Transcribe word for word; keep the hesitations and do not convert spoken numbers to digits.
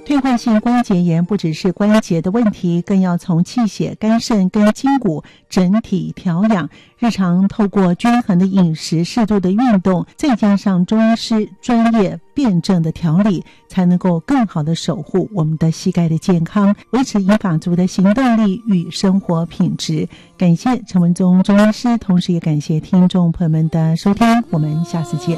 退化性关节炎不只是关节的问题，更要从气血、肝肾跟筋骨整体调养。日常透过均衡的饮食、适度的运动，再加上中医师专业辩证的调理，才能够更好的守护我们的膝盖的健康，维持银发族的行动力与生活品质。感谢陈文宗中医师，同时也感谢听众朋友们的收听，我们下次见。